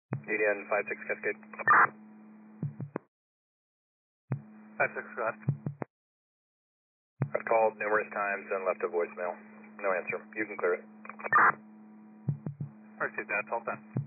ADN 56 Cascade. 56, go ahead. I've called numerous times and left a voicemail. No answer. You can clear it. Received that, hold that.